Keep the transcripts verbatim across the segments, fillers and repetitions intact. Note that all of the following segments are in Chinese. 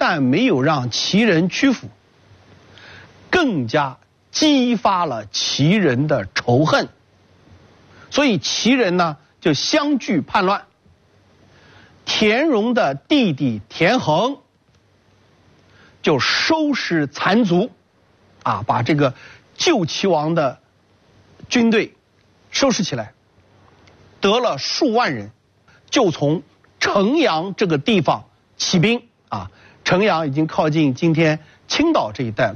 但没有让齐人屈服，更加激发了齐人的仇恨。所以齐人呢就相继叛乱。田荣的弟弟田横就收拾残卒，啊，把这个旧齐王的军队收拾起来，得了数万人，就从城阳这个地方起兵啊。城阳已经靠近今天青岛这一带了。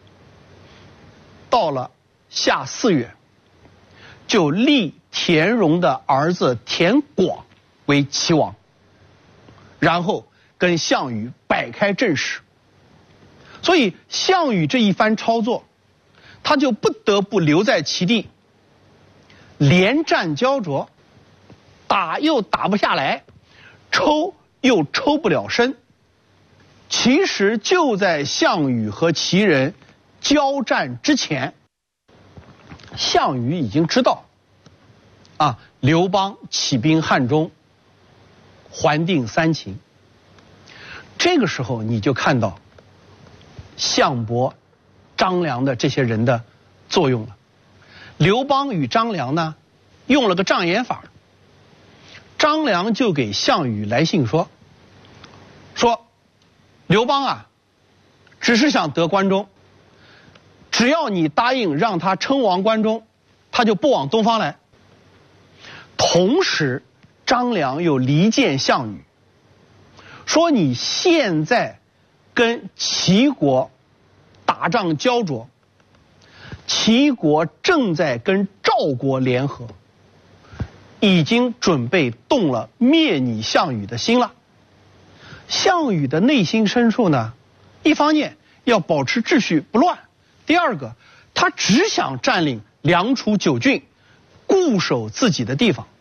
到了夏四月，就立田荣的儿子田广为齐王，然后跟项羽摆开阵势。所以项羽这一番操作，他就不得不留在齐地，连战焦灼，打又打不下来，抽又抽不了身。其实就在项羽和齐人交战之前，项羽已经知道啊，刘邦起兵汉中，还定三秦。这个时候你就看到项伯、张良的这些人的作用了。刘邦与张良呢用了个障眼法，张良就给项羽来信说说刘邦啊，只是想得关中，只要你答应让他称王关中，他就不往东方来。同时张良又离间项羽，说你现在跟齐国打仗焦灼，齐国正在跟赵国联合，已经准备动了灭你项羽的心了。项羽的内心深处呢，一方面要保持秩序不乱，第二个他只想占领梁楚九郡，固守自己的地方。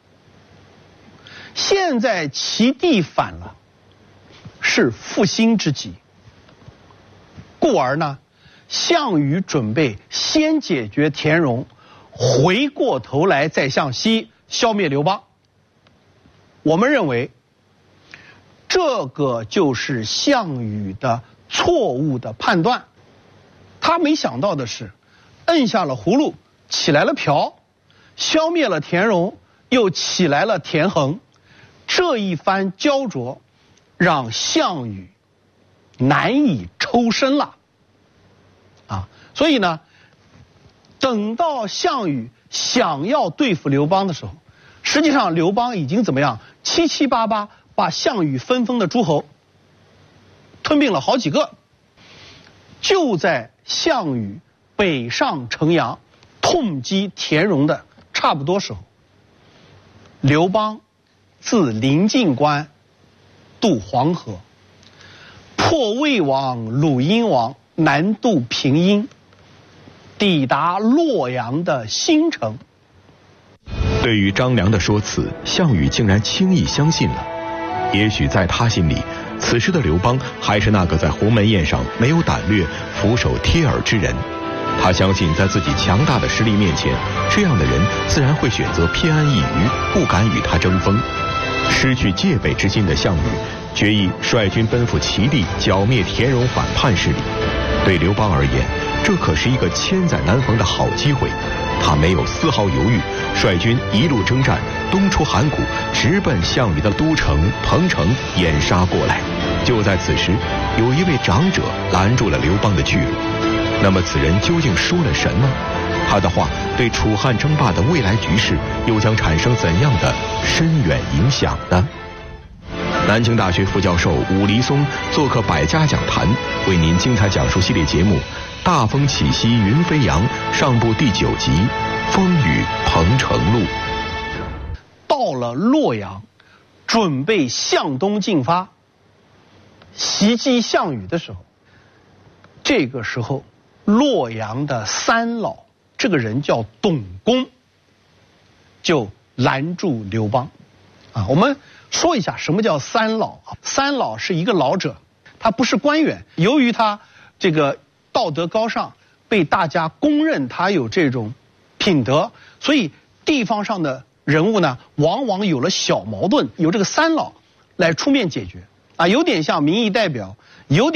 现在齐地反了，是复兴之急，故而呢，项羽准备先解决田荣，回过头来再向西消灭刘邦。我们认为这个就是项羽的错误的判断。他没想到的是，摁下了葫芦起来了瓢，消灭了田荣，又起来了田横。这一番焦灼让项羽难以抽身了啊！所以呢，等到项羽想要对付刘邦的时候，实际上刘邦已经怎么样？七七八八把项羽分封的诸侯吞并了好几个。就在项羽北上城阳，痛击田荣的差不多时候，刘邦自临晋关渡黄河，破魏王、鲁阴王，南渡平阴，抵达洛阳的新城。 对于张良的说辞，项羽竟然轻易相信了。也许在他心里，此时的刘邦还是那个在鸿门宴上没有胆略、俯首帖耳之人。他相信在自己强大的实力面前，这样的人自然会选择偏安一隅，不敢与他争锋。失去戒备之心的项羽决意率军奔赴齐地，剿灭田荣反叛势力。对刘邦而言，这可是一个千载难逢的好机会。他没有丝毫犹豫，率军一路征战，东出函谷，直奔项羽的都城彭城掩杀过来。就在此时，有一位长者拦住了刘邦的去路。那么此人究竟说了什么？他的话对楚汉争霸的未来局势又将产生怎样的深远影响呢？南京大学副教授武黎松做客百家讲坛，为您精彩讲述系列节目《大风起兮云飞扬》上部第九集《风雨彭城路》。 到了洛阳，准备向东进发，袭击项羽的时候，这个时候洛阳的三老，这个人叫董公，就拦住刘邦。啊，我们说一下什么叫三老。三老是一个老者，他不是官员，由于他这个道德高尚，被大家公认他有这种品德，所以地方上的人物呢，往往有了小矛盾，由这个三老来出面解决。啊，有点像民意代表，有点